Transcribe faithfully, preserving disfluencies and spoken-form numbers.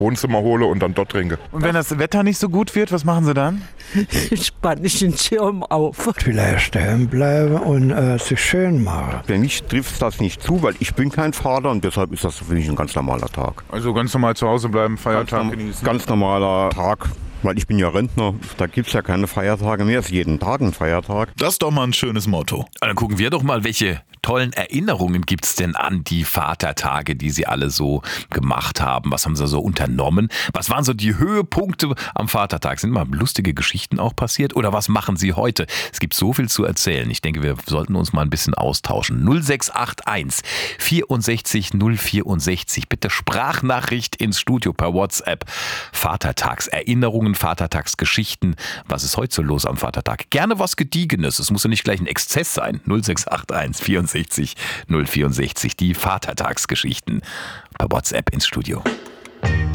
Wohnzimmer hole und dann dort trinke. Und wenn das Wetter nicht so gut wird, was machen Sie dann? Spann ich den Schirm auf. Vielleicht stehen bleiben und äh, sich schön machen. Für mich trifft das nicht zu, weil ich bin kein Vater und deshalb ist das für mich ein ganz normaler Tag. Also ganz normal zu Hause bleiben, Feiertag Ganz, genießen. ganz normaler Tag. Weil ich bin ja Rentner, da gibt es ja keine Feiertage mehr, es ist jeden Tag ein Feiertag. Das ist doch mal ein schönes Motto. Dann gucken wir doch mal, welche tollen Erinnerungen gibt es denn an die Vatertage, die Sie alle so gemacht haben? Was haben Sie so unternommen? Was waren so die Höhepunkte am Vatertag? Sind mal lustige Geschichten auch passiert? Oder was machen Sie heute? Es gibt so viel zu erzählen. Ich denke, wir sollten uns mal ein bisschen austauschen. null sechs acht eins vierundsechzig null vierundsechzig. Bitte Sprachnachricht ins Studio per WhatsApp. Vatertagserinnerungen, Vatertagsgeschichten. Was ist heute so los am Vatertag? Gerne was Gediegenes. Es muss ja nicht gleich ein Exzess sein. null sechs acht eins vierundsechzig null vierundsechzig. Die Vatertagsgeschichten per WhatsApp ins Studio.